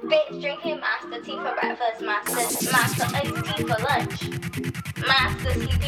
Babes drinking master tea for breakfast, master iced tea for lunch, master sleeping